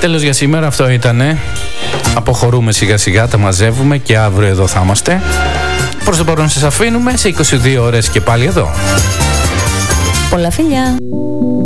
Τέλος για σήμερα, αυτό ήτανε. Αποχωρούμε σιγά σιγά, τα μαζεύουμε και αύριο εδώ θα είμαστε. Προς το παρόν σας αφήνουμε σε 22 ώρες και πάλι εδώ. Πολλά φιλιά.